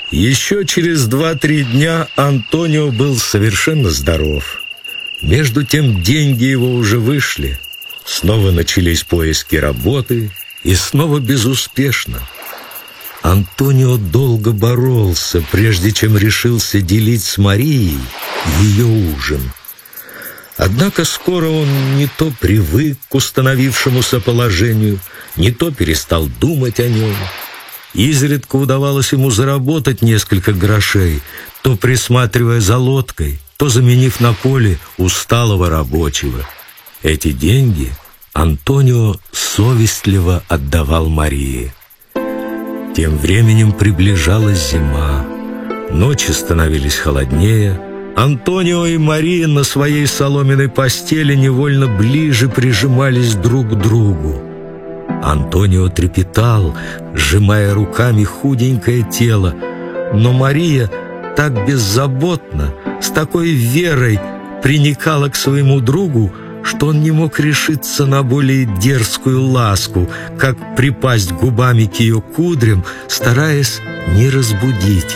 Еще через 2-3 дня Антонио был совершенно здоров. Между тем деньги его уже вышли. Снова начались поиски работы, и снова безуспешно. Антонио долго боролся, прежде чем решился делить с Марией ее ужин. Однако скоро он не то привык к установившемуся положению, не то перестал думать о нем. Изредка удавалось ему заработать несколько грошей, то присматривая за лодкой, то заменив на поле усталого рабочего. Эти деньги Антонио совестливо отдавал Марии. Тем временем приближалась зима. Ночи становились холоднее. Антонио и Мария на своей соломенной постели невольно ближе прижимались друг к другу. Антонио трепетал, сжимая руками худенькое тело, но Мария так беззаботно, с такой верой приникала к своему другу, что он не мог решиться на более дерзкую ласку, как припасть губами к ее кудрям, стараясь не разбудить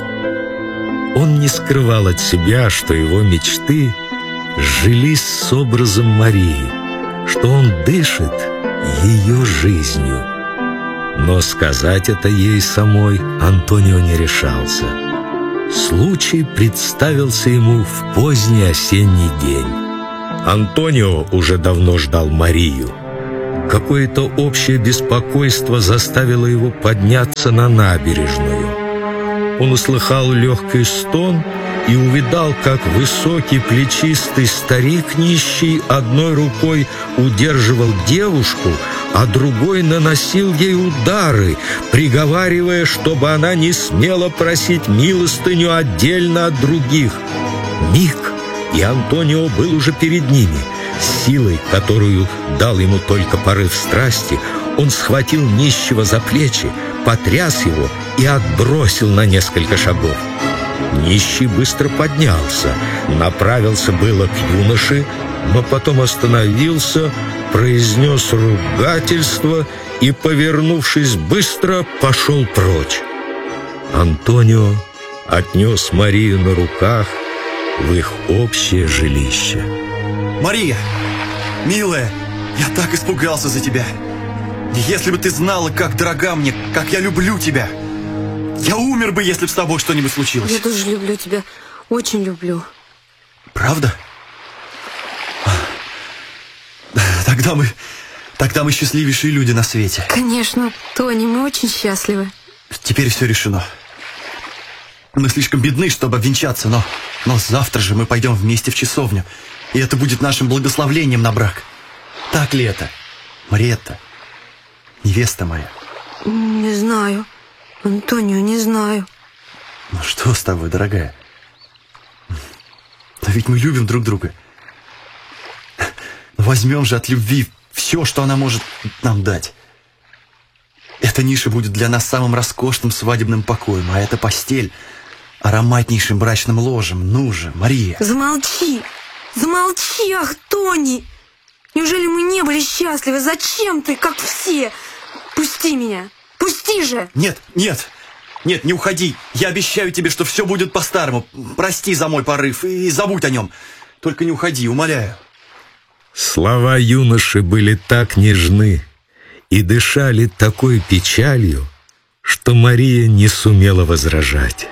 ее. Он не скрывал от себя, что его мечты сжились с образом Марии, что он дышит ее жизнью. Но сказать это ей самой Антонио не решался. Случай представился ему в поздний осенний день. Антонио уже давно ждал Марию. Какое-то общее беспокойство заставило его подняться на набережную. Он услыхал легкий стон и увидал, как высокий плечистый старик нищий одной рукой удерживал девушку, а другой наносил ей удары, приговаривая, чтобы она не смела просить милостыню отдельно от других. Миг, и Антонио был уже перед ними. Силой, которую дал ему только порыв страсти, он схватил нищего за плечи, потряс его и отбросил на несколько шагов. Нищий быстро поднялся, направился было к юноше, но потом остановился, произнес ругательство и, повернувшись быстро, пошел прочь. Антонио отнес Марию на руках в их общее жилище. Мария, милая, я так испугался за тебя. Если бы ты знала, как дорога мне, как я люблю тебя. Я умер бы, если бы с тобой что-нибудь случилось. Я тоже люблю тебя, очень люблю. Правда? Тогда мы счастливейшие люди на свете. Конечно, Тони, мы очень счастливы. Теперь все решено. Мы слишком бедны, чтобы обвенчаться, но завтра же мы пойдем вместе в часовню, и это будет нашим благословлением на брак. Так ли это, Мариетта, невеста моя? Не знаю, Антонио, не знаю. Ну что с тобой, дорогая? Но ведь мы любим друг друга. Возьмем же от любви все, что она может нам дать. Эта ниша будет для нас самым роскошным свадебным покоем, а эта постель — ароматнейшим брачным ложем. Ну же, Мария. Замолчи! Замолчи, ах, Тони! Неужели мы не были счастливы? Зачем ты, как все? Пусти меня! Пусти же! Нет, не уходи. Я обещаю тебе, что все будет по-старому. Прости за мой порыв и забудь о нем. Только не уходи, умоляю. Слова юноши были так нежны и дышали такой печалью, что Мария не сумела возражать.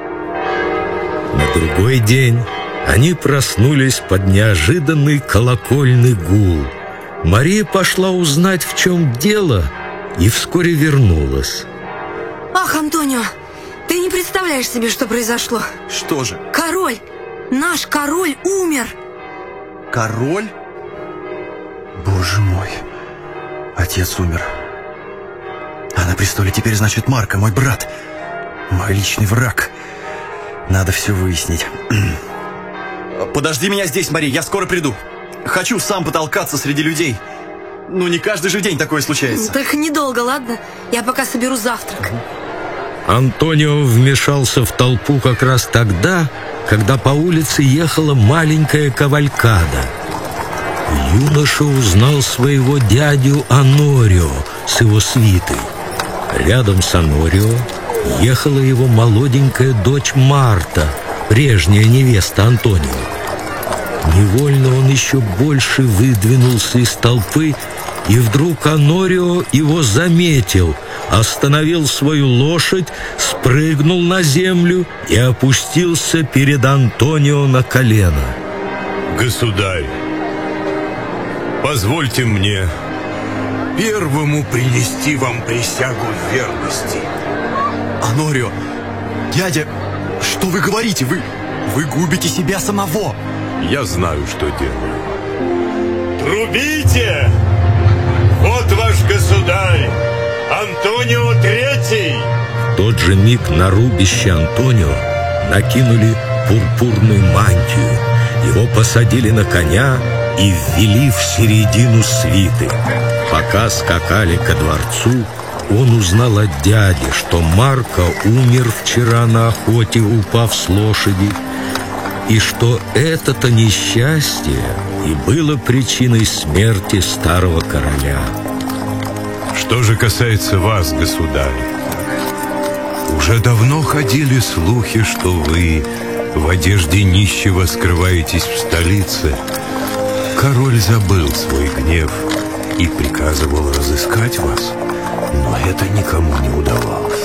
На другой день они проснулись под неожиданный колокольный гул. Мария пошла узнать, в чем дело, и вскоре вернулась. Ах, Антонио, ты не представляешь себе, что произошло. Что же? Король, наш король умер. Король? Боже мой, отец умер. А на престоле теперь, значит, Марко, мой брат, мой личный враг. Надо все выяснить. Подожди меня здесь, Мария, я скоро приду. Хочу сам потолкаться среди людей. Ну, не каждый же день такое случается. Только недолго, ладно? Я пока соберу завтрак. Антонио вмешался в толпу как раз тогда, когда по улице ехала маленькая кавалькада. Юноша узнал своего дядю Онорио с его свитой. Рядом с Онорио ехала его молоденькая дочь Марта, прежняя невеста Антонио. Невольно он еще больше выдвинулся из толпы, и вдруг Онорио его заметил, остановил свою лошадь, спрыгнул на землю и опустился перед Антонио на колено. «Государь, позвольте мне первому принести вам присягу верности». Онорио, дядя, что вы говорите? Вы губите себя самого. Я знаю, что делаю. Трубите! Вот ваш государь, Антонио III! В тот же миг на рубище Антонио накинули пурпурную мантию. Его посадили на коня и ввели в середину свиты. Пока скакали ко дворцу, он узнал от дяди, что Марко умер вчера на охоте, упав с лошади, и что это-то несчастье и было причиной смерти старого короля. Что же касается вас, государь, уже давно ходили слухи, что вы в одежде нищего скрываетесь в столице. Король забыл свой гнев и приказывал разыскать вас, но это никому не удавалось.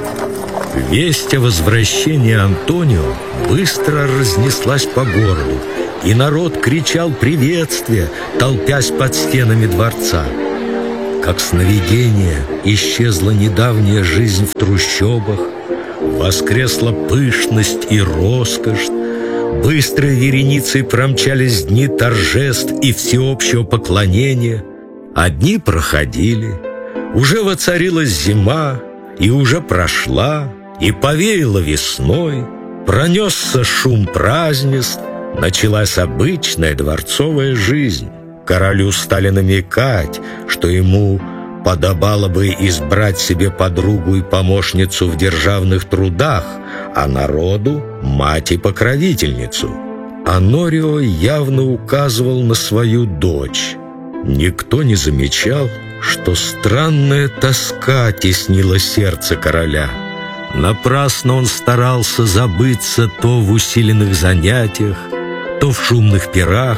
Весть о возвращении Антонио быстро разнеслась по городу, и народ кричал приветствие, толпясь под стенами дворца. Как сновидение исчезла недавняя жизнь в трущобах, воскресла пышность и роскошь, быстрой вереницей промчались дни торжеств и всеобщего поклонения. А дни проходили, уже воцарилась зима, и уже прошла, и повеяло весной, пронесся шум празднеств, началась обычная дворцовая жизнь. Королю стали намекать, что ему подобало бы избрать себе подругу и помощницу в державных трудах, а народу — мать и покровительницу. Онорио явно указывал на свою дочь. Никто не замечал, что странная тоска теснила сердце короля. Напрасно он старался забыться то в усиленных занятиях, то в шумных пирах.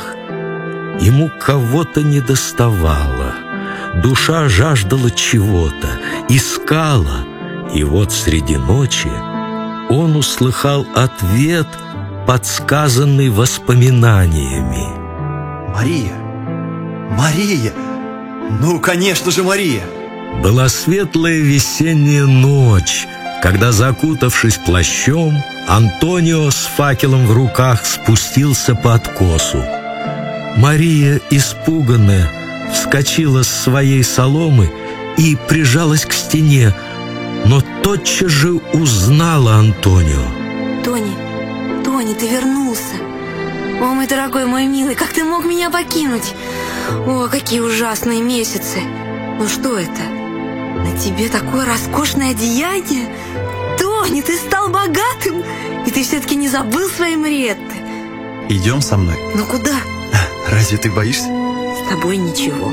Ему кого-то недоставало. Душа жаждала чего-то, искала, и вот среди ночи он услыхал ответ, подсказанный воспоминаниями. Мария! Мария! Ну, конечно же, Мария! Была светлая весенняя ночь, когда, закутавшись плащом, Антонио с факелом в руках спустился по откосу. Мария, испуганная, вскочила с своей соломы и прижалась к стене, но тотчас же узнала Антонио. Тони, ты вернулся. О, мой дорогой, мой милый, как ты мог меня покинуть? О, какие ужасные месяцы. Ну что это? На тебе такое роскошное одеяние? Тони, ты стал богатым, и ты все-таки не забыл своей Мариетты. Идем со мной. Ну куда? Разве ты боишься? С тобой ничего.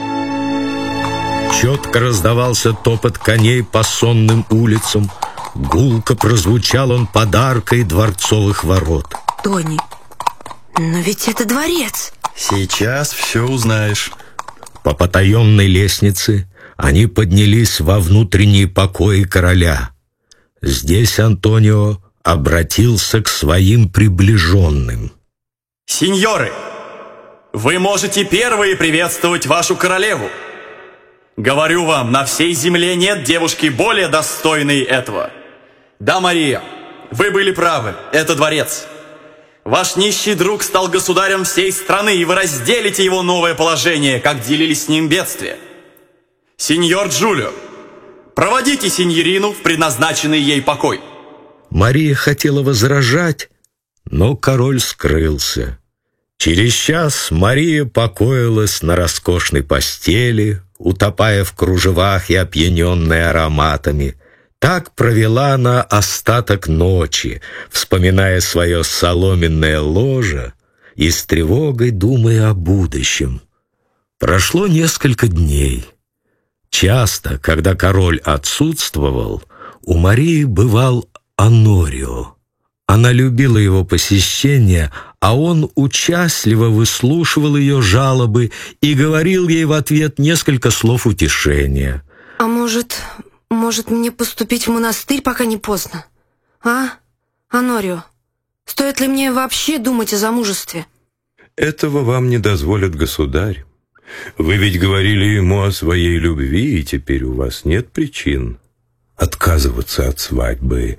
Четко раздавался топот коней по сонным улицам. Гулко прозвучал он под аркой дворцовых ворот. Тони, но ведь это дворец. Сейчас все узнаешь. По потаенной лестнице они поднялись во внутренние покои короля. Здесь Антонио обратился к своим приближенным. Сеньоры, вы можете первые приветствовать вашу королеву. Говорю вам, на всей земле нет девушки более достойной этого. Да, Мария, вы были правы, это дворец. Ваш нищий друг стал государем всей страны, и вы разделите его новое положение, как делили с ним бедствие. Сеньор Джулио, проводите сеньорину в предназначенный ей покой. Мария хотела возражать, но король скрылся. Через час Мария покоилась на роскошной постели, утопая в кружевах и опьяненная ароматами. Так провела она остаток ночи, вспоминая свое соломенное ложе и с тревогой думая о будущем. Прошло несколько дней. Часто, когда король отсутствовал, у Марии бывал Онорио. Она любила его посещения, а он участливо выслушивал ее жалобы и говорил ей в ответ несколько слов утешения. А может мне поступить в монастырь, пока не поздно? А, Онорио, стоит ли мне вообще думать о замужестве? Этого вам не дозволит государь. Вы ведь говорили ему о своей любви, и теперь у вас нет причин отказываться от свадьбы.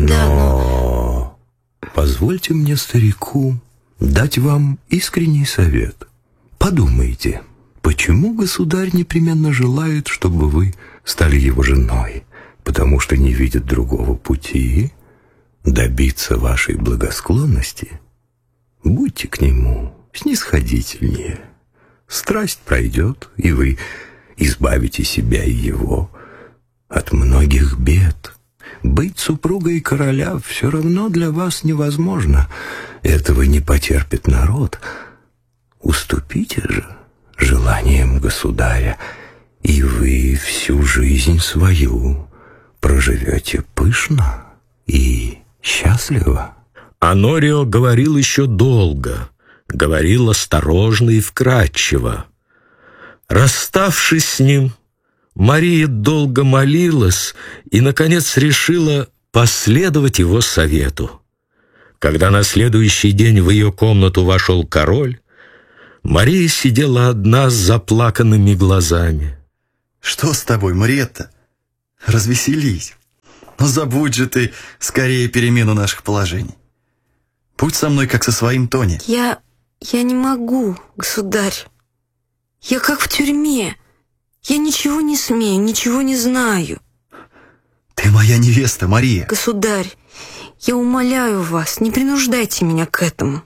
Но позвольте мне, старику, дать вам искренний совет. Подумайте, почему государь непременно желает, чтобы вы стали его женой? Потому что не видит другого пути добиться вашей благосклонности? Будьте к нему снисходительнее. Страсть пройдет, и вы избавите себя и его от многих бед. Быть супругой короля все равно для вас невозможно. Этого не потерпит народ. Уступите же желаниям государя, и вы всю жизнь свою проживете пышно и счастливо. Онорио говорил еще долго, говорил осторожно и вкратчиво. Расставшись с ним, Мария долго молилась и, наконец, решила последовать его совету. Когда на следующий день в ее комнату вошел король, Мария сидела одна с заплаканными глазами. Что с тобой, Мариетта? Развеселись. Но забудь же ты скорее перемену наших положений. Будь со мной, как со своим Тони. Я не могу, государь. Я как в тюрьме. Я ничего не смею, ничего не знаю. Ты моя невеста, Мария. Государь, я умоляю вас, не принуждайте меня к этому.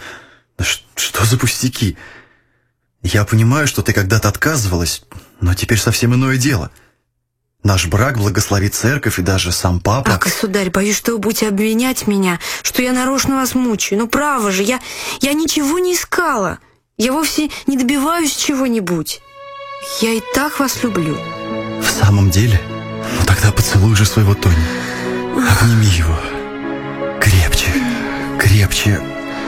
Что за пустяки? Я понимаю, что ты когда-то отказывалась, но теперь совсем иное дело. Наш брак благословит церковь и даже сам папа. А, государь, боюсь, что вы будете обвинять меня, что я нарочно вас мучаю. Но право же, я ничего не искала. Я вовсе не добиваюсь чего-нибудь. Я и так вас люблю. В самом деле? Ну тогда поцелуй же своего Тони. Обними его. Крепче, крепче.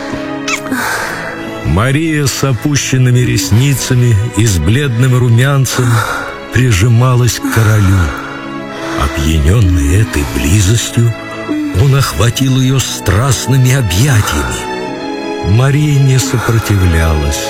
Мария с опущенными ресницами и с бледным румянцем прижималась к королю. Опьяненный этой близостью, он охватил ее страстными объятиями. Мария не сопротивлялась.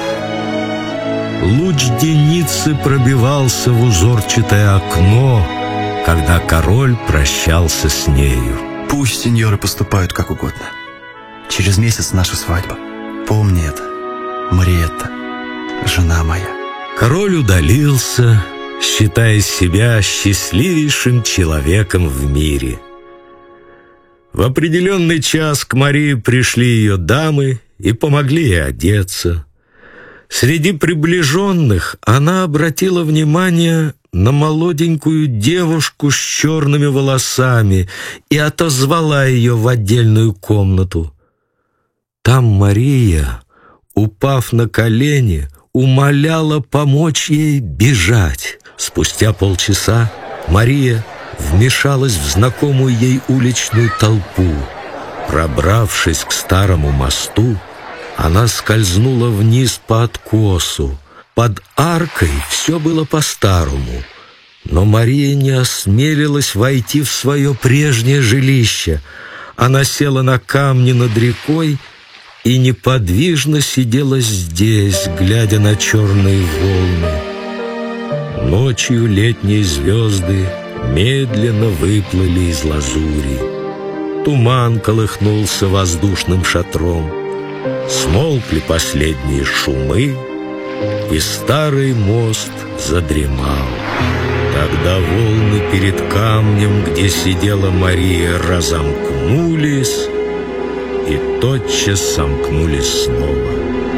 Луч деницы пробивался в узорчатое окно, когда король прощался с нею. Пусть сеньоры поступают как угодно. Через месяц наша свадьба. Помни это, Мариетта, жена моя. Король удалился, считая себя счастливейшим человеком в мире. В определенный час к Марии пришли ее дамы и помогли ей одеться. Среди приближенных она обратила внимание на молоденькую девушку с черными волосами и отозвала ее в отдельную комнату. Там Мария, упав на колени, умоляла помочь ей бежать. Спустя полчаса Мария вмешалась в знакомую ей уличную толпу. Пробравшись к старому мосту, она скользнула вниз по откосу. Под аркой все было по-старому, но Мария не осмелилась войти в свое прежнее жилище. Она села на камни над рекой и неподвижно сидела здесь, глядя на черные волны. Ночью летние звезды медленно выплыли из лазури. Туман колыхнулся воздушным шатром. Смолкли последние шумы, и старый мост задремал. Тогда волны перед камнем, где сидела Мария, разомкнулись и тотчас сомкнулись снова.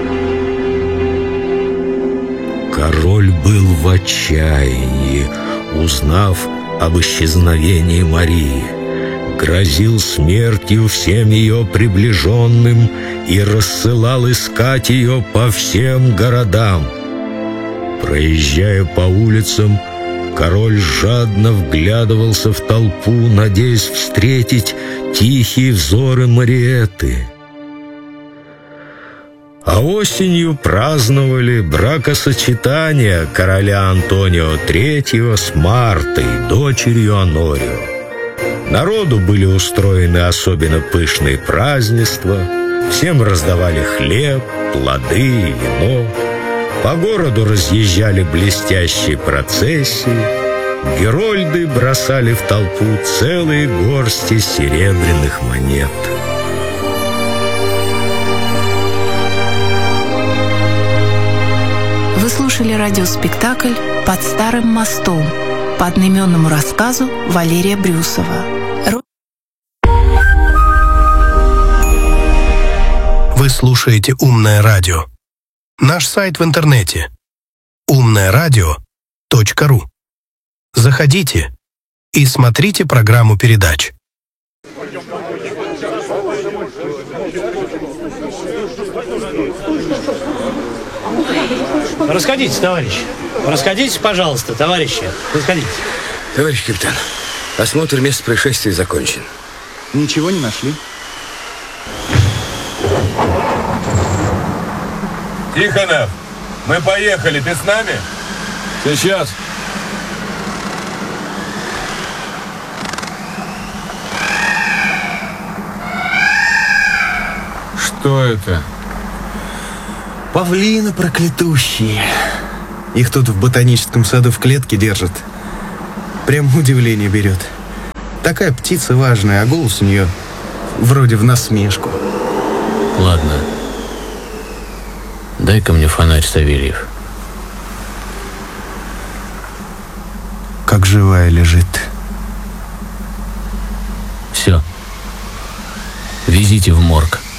Король был в отчаянии, узнав об исчезновении Марии. Грозил смертью всем ее приближенным и рассылал искать ее по всем городам. Проезжая по улицам, Король жадно вглядывался в толпу, надеясь встретить тихие взоры Мариэтты. А осенью праздновали бракосочетание короля Антонио III с Мартой, дочерью Онорио. Народу были устроены особенно пышные празднества, всем раздавали хлеб, плоды и вино. По городу разъезжали блестящие процессии, герольды бросали в толпу целые горсти серебряных монет. Вы слушали радиоспектакль «Под старым мостом» по одноименному рассказу Валерия Брюсова. Вы слушаете «Умное радио». Наш сайт в интернете умное-радио.ру. Заходите и смотрите программу передач. Расходитесь, товарищ. Расходитесь, пожалуйста, товарищи. Расходитесь. Товарищ капитан, осмотр места происшествия закончен. Ничего не нашли? Тихонов, мы поехали, ты с нами? Сейчас. Что это? Павлины проклятущие. Их тут в ботаническом саду в клетке держат. Прям удивление берет. Такая птица важная, а голос у нее вроде в насмешку. Ладно. Дай-ка мне фонарь, Савельев. Как живая лежит. Все. Везите в морг.